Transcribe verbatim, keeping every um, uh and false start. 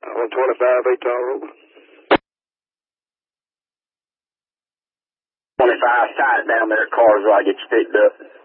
On twenty-five, Etal Road. twenty-five, tight down there at Carswell, I get you picked up.